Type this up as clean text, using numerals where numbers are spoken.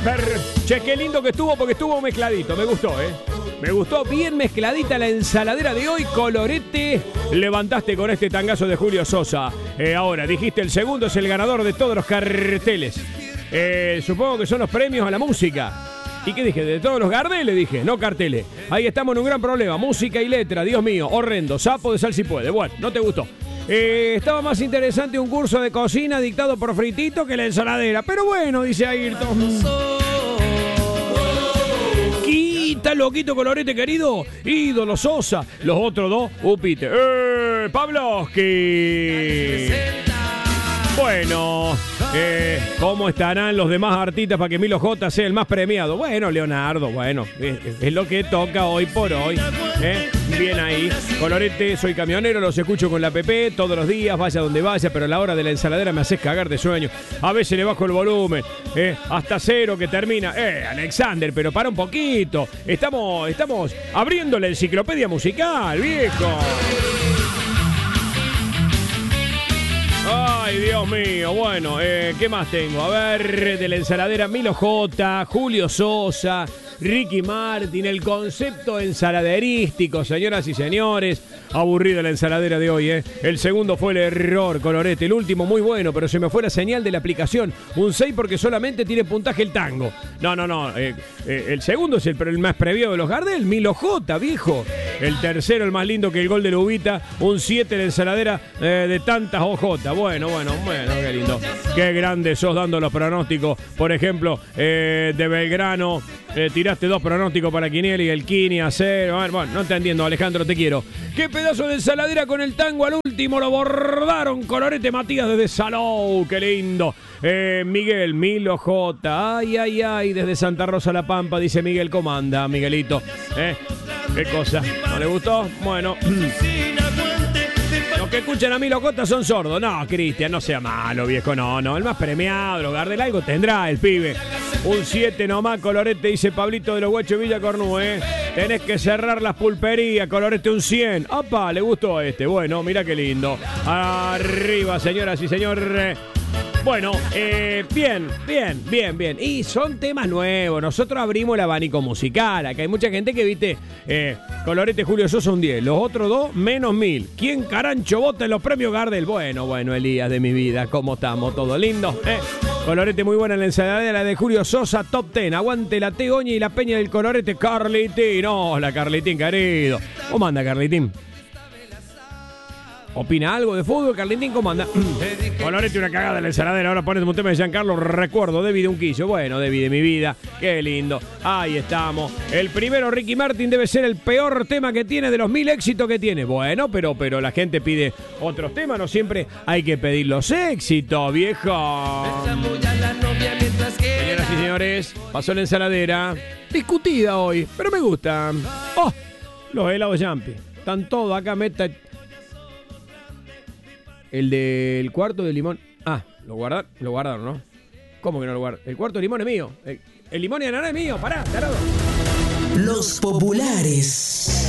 Che, qué lindo que estuvo porque estuvo mezcladito, me gustó, Me gustó bien mezcladita la ensaladera de hoy, colorete. Levantaste con este tangazo de Julio Sosa. Ahora, dijiste el segundo es el ganador de todos los carteles. Supongo que son los premios a la música. ¿Y qué dije? De todos los Gardel, dije, no carteles. Ahí estamos en un gran problema, música y letra, Dios mío, horrendo, sapo de sal si puede. Bueno, no te gustó. Estaba más interesante un curso de cocina dictado por Fritito que la ensaladera. Pero bueno, dice Ayrton. Quita, loquito, colorete querido. Ídolo Sosa. Los otros dos, upite. Pavlovsky. Bueno, ¿cómo estarán los demás artistas para que Milo J sea el más premiado? Bueno, Leonardo, bueno, es lo que toca hoy por hoy. Bien ahí. Colorete, soy camionero, los escucho con la PP todos los días, vaya donde vaya, pero a la hora de la ensaladera me haces cagar de sueño. A veces le bajo el volumen, hasta cero que termina. Alexander, pero para un poquito. Estamos abriendo la enciclopedia musical, viejo. Ay, Dios mío. Bueno, ¿qué más tengo? A ver, de la ensaladera Milo J, Julio Sosa, Ricky Martin, el concepto ensaladerístico, señoras y señores. Aburrida la ensaladera de hoy, El segundo fue el error, colorete. El último muy bueno, pero se me fue la señal de la aplicación. Un 6 porque solamente tiene puntaje el tango. No. El segundo es el más previado de los Gardel, Milo J, viejo. El tercero, el más lindo que el gol de Lubita. Un 7 la ensaladera de tantas OJ. Bueno, qué lindo. Qué grande sos dando los pronósticos. Por ejemplo, de Belgrano, tiraste 2 pronósticos para Quiniel y el Quini a 0. Bueno, no te entiendo, Alejandro, te quiero. Qué pedazo de ensaladera con el tango al último. Lo bordaron, colorete Matías desde Salou. Qué lindo. Miguel, Milo J. Ay, desde Santa Rosa La Pampa, dice Miguel. ¿Cómo anda, Miguelito? ¿Qué cosa? ¿No le gustó? Bueno. Los que escuchan a Milo J son sordos. No, Cristian, no sea malo, viejo. No. El más premiado, lo Gardel, algo tendrá el pibe. Un 7 nomás, colorete, dice Pablito de los Guachos Villa Cornú, Tenés que cerrar las pulperías, colorete, un 100. ¡Apa! Le gustó a este. Bueno, mira qué lindo. Arriba, señoras y señores. Bueno, bien. Y son temas nuevos. Nosotros abrimos el abanico musical. Acá hay mucha gente que, viste, colorete Julio Sosa un 10. Los otros dos, menos 1000. ¿Quién carancho vota en los premios Gardel? Bueno, Elías de mi vida. ¿Cómo estamos? ¿Todo lindo? Colorete muy buena en la ensaladera de Julio Sosa, top 10. Aguante la Tegoña y la Peña del colorete Carlitín. Hola, Carlitín, querido. ¿Cómo anda, Carlitín? ¿Opina algo de fútbol, Carlitín? ¿Cómo anda? Colorete, una cagada en la ensaladera. Ahora ponete un tema de Giancarlo. Recuerdo, Debbie de Unquillo. Bueno, Debbie de mi vida. Qué lindo. Ahí estamos. El primero, Ricky Martin, debe ser el peor tema que tiene de los 1000 éxitos que tiene. Bueno, pero la gente pide otros temas. No siempre hay que pedir los éxitos, viejo. Señoras y señores, pasó la ensaladera. Discutida hoy, pero me gusta. ¡Oh! Los helados Jumpy. Están todos acá, El del cuarto de limón. Lo guardaron, ¿no? ¿Cómo que no lo guardaron? El cuarto de limón es mío. El limón y ananá es mío. Pará, tarado. Los populares.